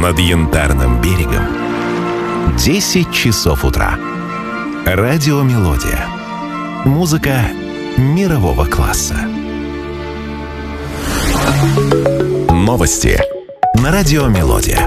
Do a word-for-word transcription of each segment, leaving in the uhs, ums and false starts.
Над Янтарным берегом десять часов утра. Радиомелодия. Музыка мирового класса. Новости на Радиомелодия.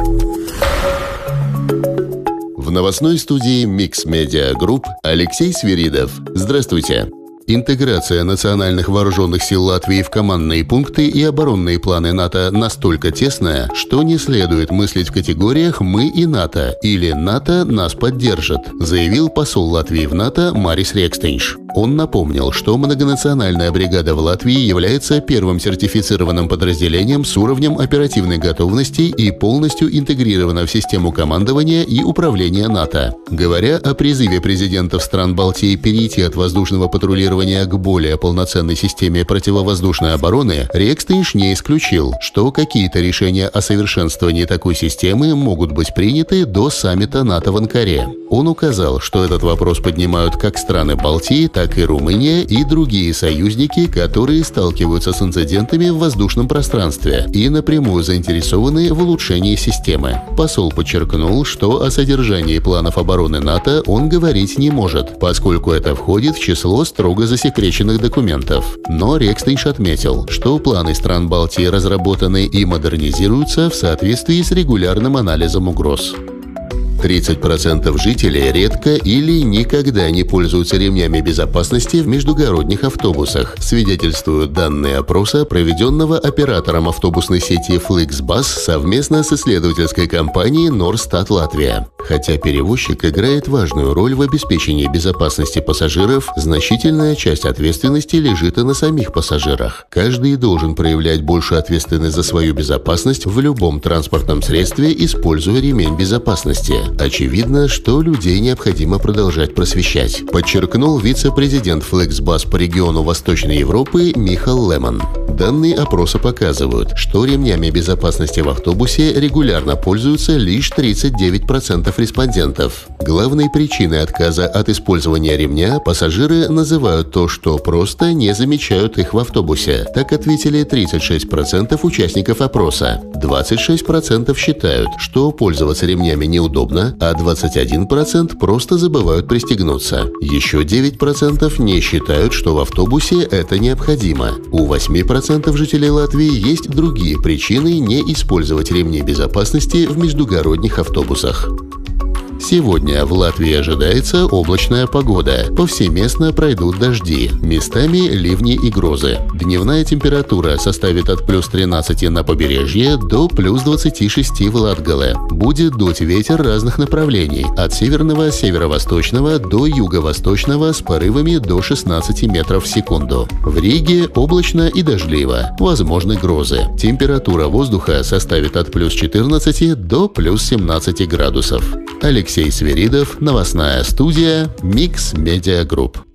В новостной студии Mix Media Group Алексей Свиридов. Здравствуйте. Интеграция национальных вооруженных сил Латвии в командные пункты и оборонные планы НАТО настолько тесная, что не следует мыслить в категориях «мы и НАТО» или «НАТО нас поддержит», заявил посол Латвии в НАТО Марис Рекстейнш. Он напомнил, что многонациональная бригада в Латвии является первым сертифицированным подразделением с уровнем оперативной готовности и полностью интегрирована в систему командования и управления НАТО. Говоря о призыве президентов стран Балтии перейти от воздушного патрулирования к более полноценной системе противовоздушной обороны, Рекстейнш не исключил, что какие-то решения о совершенствовании такой системы могут быть приняты до саммита НАТО в Анкаре. Он указал, что этот вопрос поднимают как страны Балтии, так и Румыния и другие союзники, которые сталкиваются с инцидентами в воздушном пространстве и напрямую заинтересованы в улучшении системы. Посол подчеркнул, что о содержании планов обороны НАТО он говорить не может, поскольку это входит в число строго засекреченных документов. Но Рекстейнш отметил, что планы стран Балтии разработаны и модернизируются в соответствии с регулярным анализом угроз. тридцать процентов жителей редко или никогда не пользуются ремнями безопасности в междугородних автобусах, свидетельствуют данные опроса, проведенного оператором автобусной сети Flixbus совместно с исследовательской компанией Norstat Латвия. Хотя перевозчик играет важную роль в обеспечении безопасности пассажиров, значительная часть ответственности лежит и на самих пассажирах. Каждый должен проявлять большую ответственность за свою безопасность в любом транспортном средстве, используя ремень безопасности. Очевидно, что людей необходимо продолжать просвещать, подчеркнул вице-президент Flixbus по региону Восточной Европы Михал Лемон. Данные опроса показывают, что ремнями безопасности в автобусе регулярно пользуются лишь тридцать девять процентов респондентов. Главной причиной отказа от использования ремня пассажиры называют то, что просто не замечают их в автобусе. Так ответили тридцать шесть процентов участников опроса. двадцать шесть процентов считают, что пользоваться ремнями неудобно, а двадцать один процент просто забывают пристегнуться. Еще девять процентов не считают, что в автобусе это необходимо. У восемь процентов жителей Латвии есть другие причины не использовать ремни безопасности в междугородних автобусах. Сегодня в Латвии ожидается облачная погода. Повсеместно пройдут дожди, местами ливни и грозы. Дневная температура составит от плюс тринадцати на побережье до плюс двадцати шести в Латгале. Будет дуть ветер разных направлений, от северного, северо-восточного до юго-восточного с порывами до шестнадцати метров в секунду. В Риге облачно и дождливо, возможны грозы. Температура воздуха составит от плюс четырнадцати до плюс семнадцати градусов. Алексей Свиридов, новостная студия Mix Media Group.